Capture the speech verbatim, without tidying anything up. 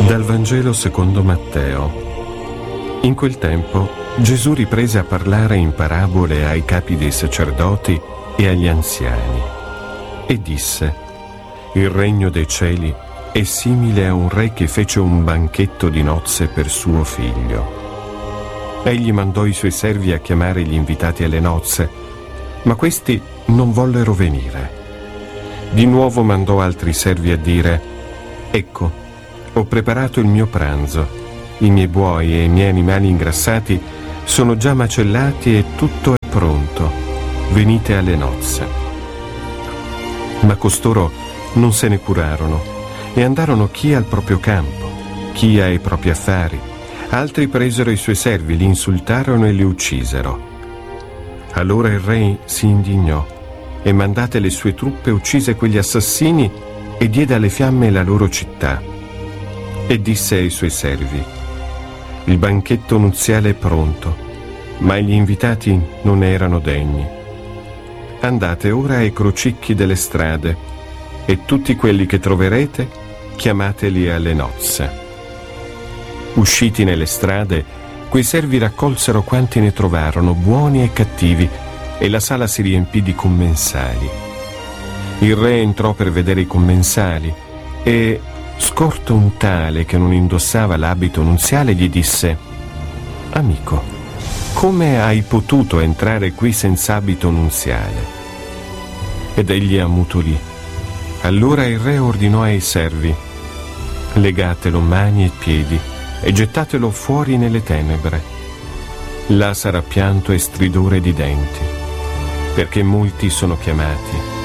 Dal Vangelo secondo Matteo. In quel tempo Gesù riprese a parlare in parabole ai capi dei sacerdoti e agli anziani e disse: il regno dei cieli è simile a un re che fece un banchetto di nozze per suo figlio. Egli mandò i suoi servi a chiamare gli invitati alle nozze, ma questi non vollero venire. Di nuovo mandò altri servi a dire: ecco, ho preparato il mio pranzo, i miei buoi e i miei animali ingrassati sono già macellati e tutto è pronto, venite alle nozze. Ma costoro non se ne curarono e andarono chi al proprio campo, chi ai propri affari. Altri presero i suoi servi, li insultarono e li uccisero. Allora il re si indignò e, mandate le sue truppe, uccise quegli assassini e diede alle fiamme la loro città. E disse ai suoi servi: il banchetto nuziale è pronto, ma gli invitati non erano degni. Andate ora ai crocicchi delle strade e tutti quelli che troverete chiamateli alle nozze. Usciti nelle strade, quei servi raccolsero quanti ne trovarono, buoni e cattivi, e la sala si riempì di commensali. Il re entrò per vedere i commensali e, scorto un tale che non indossava l'abito nuziale, gli disse: amico, come hai potuto entrare qui senza abito nuziale? Ed egli ammutolì. Allora il re ordinò ai servi: legatelo mani e piedi e gettatelo fuori nelle tenebre. Là sarà pianto e stridore di denti, perché molti sono chiamati